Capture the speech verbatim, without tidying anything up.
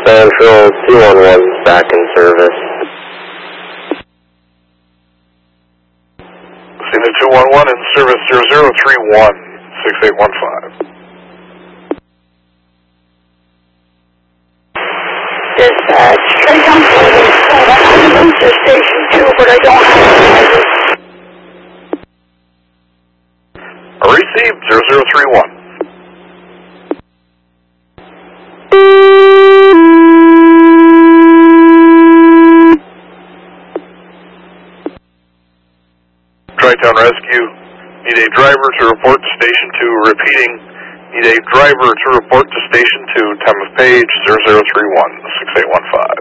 Central two one one back in service. Cena two one one in service zero zero three one, six eight one five. Dispatch, I come from to station two, but I don't have a Received zero zero three one. Tri-Town Rescue, need a driver to report to Station two, repeating, need a driver to report to Station two, time of page zero zero three one, six eight one five.